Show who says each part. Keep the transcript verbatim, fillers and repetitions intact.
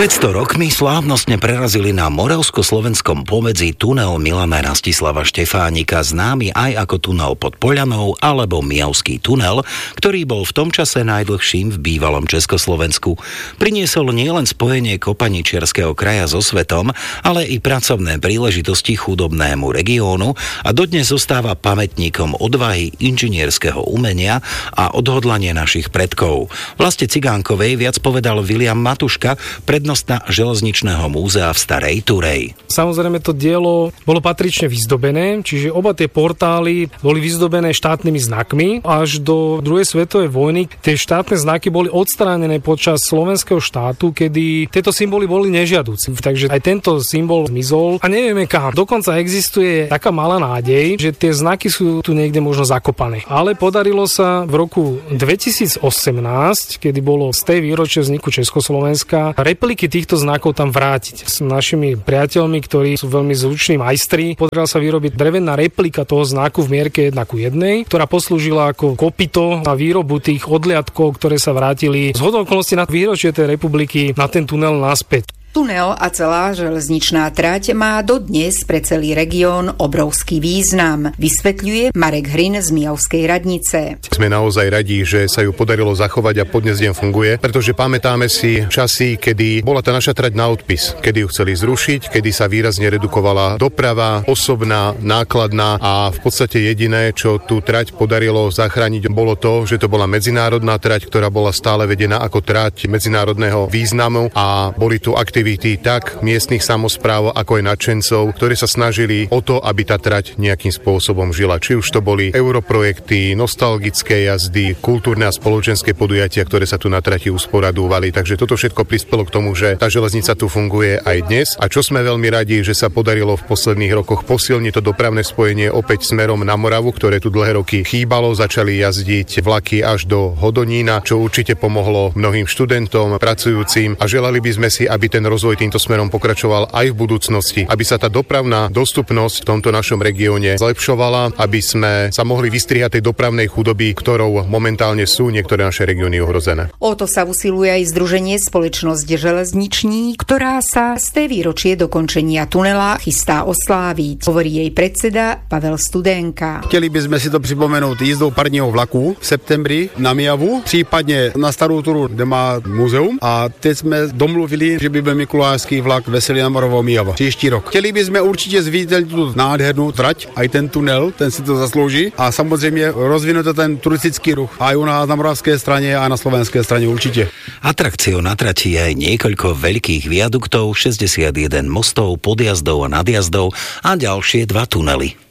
Speaker 1: Pred sto rokmi slávnostne prerazili na moravsko-slovenskom pomedzi tunel Milana Rastislava Štefánika, známy aj ako tunel pod Poľanou alebo Mijavský tunel, ktorý bol v tom čase najdlhším v bývalom Československu. Priniesol nielen spojenie kopaničiarskeho kraja so svetom, ale i pracovné príležitosti chudobnému regiónu a dodnes zostáva pamätníkom odvahy, inžinierského umenia a odhodlania našich predkov. Vlaste Cigánkovej viac povedal Viliam Matuška, prednostná železničného múzea v Starej Turej.
Speaker 2: Samozrejme to dielo bolo patrične vyzdobené, čiže oba tie portály boli vyzdobené štátnymi znakmi. Až do druhej svetovej vojny tie štátne znaky boli odstránené počas slovenského štátu, kedy tieto symboly boli nežiaduci. Takže aj tento symbol zmizol a nevieme kam. Dokonca existuje taká malá nádej, že tie znaky sú tu niekde možno zakopané. Ale podarilo sa v roku dvetisícosemnásť, kedy bolo z tej výročie vzniku Československa, repliky týchto znakov tam vrátiť. S našimi priateľmi, ktorí sú veľmi zruční majstri, podarilo sa vyrobiť drevená replika toho znaku v mierke jedna ku jednej, ktorá poslúžila ako kopyto na výrobu tých odliadkov, ktoré sa vrátili zhodou okolností na výročie tej republiky na ten tunel naspäť.
Speaker 3: Tunel a celá železničná trať má dodnes pre celý región obrovský význam, vysvetľuje Marek Hrin z Mijavskej radnice.
Speaker 4: Sme naozaj radi, že sa ju podarilo zachovať a podnes deň funguje, pretože pamätáme si časy, kedy bola tá naša trať na odpis, kedy ju chceli zrušiť, kedy sa výrazne redukovala doprava, osobná, nákladná a v podstate jediné, čo tú trať podarilo zachrániť, bolo to, že to bola medzinárodná trať, ktorá bola stále vedená ako trať medzinárodného významu a boli tu aktivity tak miestnych samospráv, ako aj nadšencov, ktorí sa snažili o to, aby tá trať nejakým spôsobom žila. Či už to boli europrojekty, nostalgické jazdy, kultúrne a spoločenské podujatia, ktoré sa tu na trati usporadúvali. Takže toto všetko prispelo k tomu, že tá železnica tu funguje aj dnes. A čo sme veľmi radi, že sa podarilo v posledných rokoch posilniť to dopravné spojenie opäť smerom na Moravu, ktoré tu dlhé roky chýbalo. Začali jazdiť vlaky až do Hodonína, čo určite pomohlo mnohým študentom, pracujúcim a želali by sme si, aby ten rozvoj týmto smerom pokračoval aj v budúcnosti, aby sa tá dopravná dostupnosť v tomto našom regióne zlepšovala, aby sme sa mohli vystrihať tej dopravnej chudoby, ktorou momentálne sú niektoré naše regióny ohrozené.
Speaker 3: O to sa usiluje aj Združenie Spoločnosť železniční, ktorá sa z té výročie dokončenia tunela chystá osláviť, hovorí jej predseda Pavel Studenka.
Speaker 5: Chtěli bychom si to připomenout jízdou parního vlaku v septembri na Mijavu, případně na Starou Turu, kde má muzeum, a teď jsme domluvili, že by byl Mikulášský vlak Veselý na Moravou Mijava příští rok. Chtěli bychom určitě zviditeľniť tú nádhernú trať, aj ten tunel, ten si to zaslouží, a samozřejmě rozvinout ten turistický ruch aj u nás na moravské straně a na slovenské straně určitě.
Speaker 1: Atrakciou na trati je aj niekoľko veľkých viaduktov, šesťdesiatjeden mostov, podjazdov a nadjazdov a ďalšie dva tunely.